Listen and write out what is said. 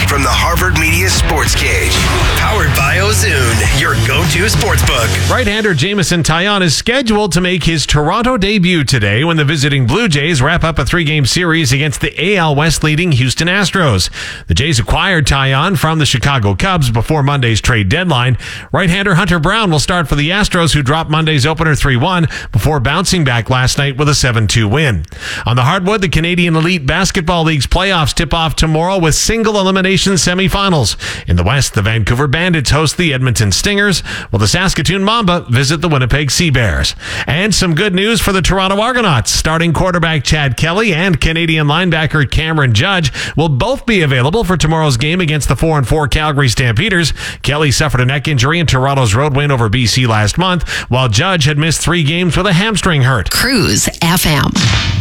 from the Harvard Media Sports Cage. Powered by Ozoon, your go-to sportsbook. Right-hander Jameson Taillon is scheduled to make his Toronto debut today when the visiting Blue Jays wrap up a 3-game series against the AL West leading Houston Astros. The Jays acquired Taillon from the Chicago Cubs before Monday's trade deadline. Right-hander Hunter Brown will start for the Astros, who dropped Monday's opener 3-1 before bouncing back last night with a 7-2 win. On the hardwood, the Canadian Elite Basketball League's playoffs tip off tomorrow with single elimination semifinals. In the West, the Vancouver Bandits host the Edmonton Stingers, while the Saskatoon Mamba visit the Winnipeg Sea Bears. And some good news for the Toronto Argonauts. Starting quarterback Chad Kelly and Canadian linebacker Cameron Judge will both be available for tomorrow's game against the 4-4 Calgary Stampeders. Kelly suffered a neck injury in Toronto's road win over BC last month, while Judge had missed 3 games with a hamstring hurt. Cruise FM.